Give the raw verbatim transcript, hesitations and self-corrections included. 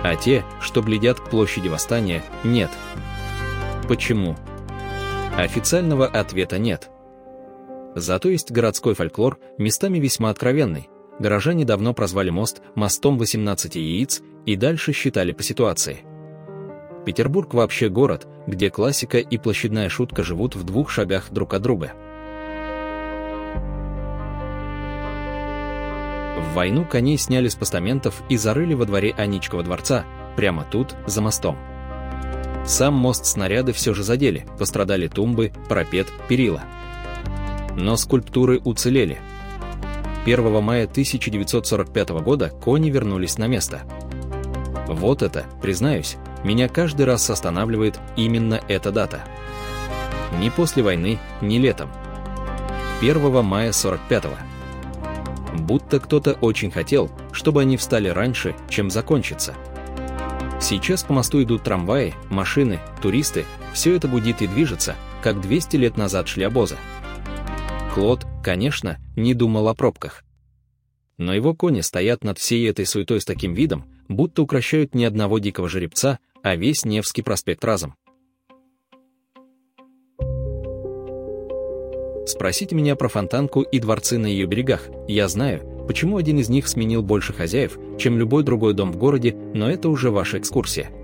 А те, что глядят к площади Восстания, нет. Почему? Официального ответа нет. Зато есть городской фольклор, местами весьма откровенный. Горожане давно прозвали мост «мостом восемнадцати яиц» и дальше считали по ситуации. Петербург вообще город, где классика и площадная шутка живут в двух шагах друг от друга. В войну коней сняли с постаментов и зарыли во дворе Аничкова дворца, прямо тут, за мостом. Сам мост снаряды все же задели, пострадали тумбы, парапет, перила. Но скульптуры уцелели. первого мая тысяча девятьсот сорок пятого года кони вернулись на место. Вот это, признаюсь, меня каждый раз останавливает именно эта дата. Ни после войны, ни летом. первого мая сорок пятого. Будто кто-то очень хотел, чтобы они встали раньше, чем закончится. Сейчас по мосту идут трамваи, машины, туристы, все это гудит и движется, как двести лет назад шли обозы. Клод, конечно, не думал о пробках. Но его кони стоят над всей этой суетой с таким видом, будто укращают не одного дикого жеребца, а весь Невский проспект разом. Спросите меня про Фонтанку и дворцы на ее берегах. Я знаю, почему один из них сменил больше хозяев, чем любой другой дом в городе, но это уже ваша экскурсия.